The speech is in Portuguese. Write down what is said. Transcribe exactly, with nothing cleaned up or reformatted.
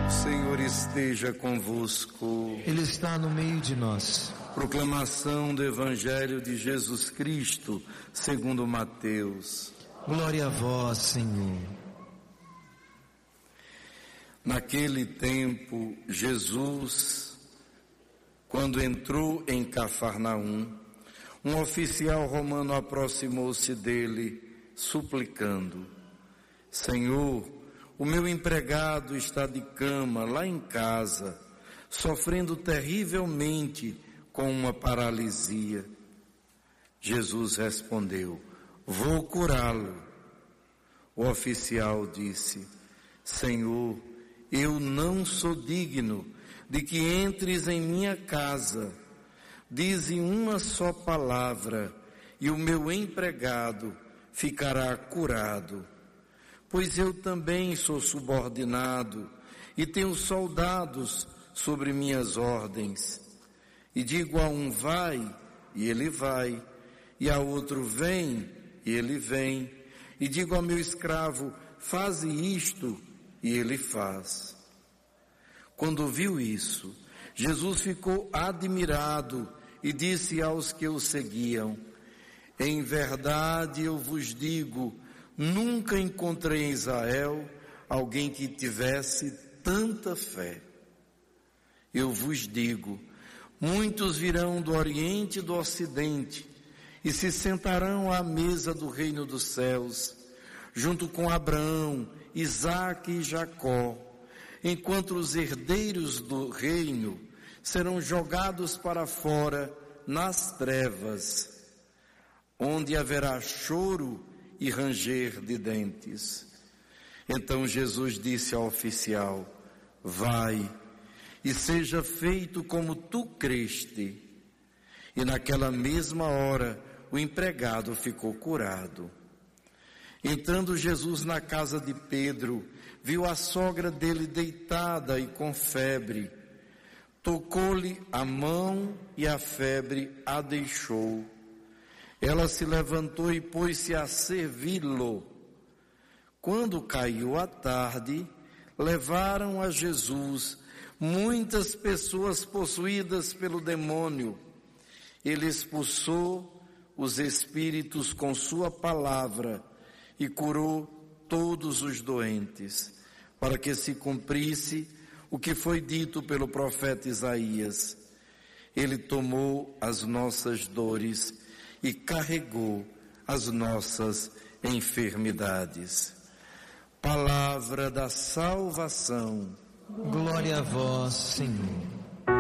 Senhor esteja convosco. Ele está no meio de nós. Proclamação do Evangelho de Jesus Cristo, segundo Mateus. Glória a vós, Senhor. Naquele tempo, Jesus, quando entrou em Cafarnaum, um oficial romano aproximou-se dele, suplicando: Senhor, o meu empregado está de cama lá em casa, sofrendo terrivelmente com uma paralisia. Jesus respondeu: Vou curá-lo. O oficial disse: Senhor, eu não sou digno de que entres em minha casa. Dize uma só palavra e o meu empregado ficará curado. Pois eu também sou subordinado e tenho soldados sobre minhas ordens. E digo a um vai, e ele vai, e a outro vem, e ele vem. E digo ao meu escravo, faze isto, e ele faz. Quando viu isso, Jesus ficou admirado e disse aos que o seguiam: Em verdade eu vos digo, nunca encontrei em Israel alguém que tivesse tanta fé. Eu vos digo, muitos virão do Oriente e do Ocidente e se sentarão à mesa do reino dos céus, junto com Abraão, Isaque e Jacó, enquanto os herdeiros do reino serão jogados para fora nas trevas, onde haverá choro e ranger de dentes. Então Jesus disse ao oficial: Vai, e seja feito como tu creste. E naquela mesma hora o empregado ficou curado. Entrando Jesus na casa de Pedro, viu a sogra dele deitada e com febre. Tocou-lhe a mão e a febre a deixou. Ela se levantou e pôs-se a servi-lo. Quando caiu a tarde, levaram a Jesus muitas pessoas possuídas pelo demônio. Ele expulsou os espíritos com sua palavra e curou todos os doentes, para que se cumprisse o que foi dito pelo profeta Isaías. Ele tomou as nossas dores e carregou as nossas enfermidades. Palavra da salvação. Glória a vós, Senhor.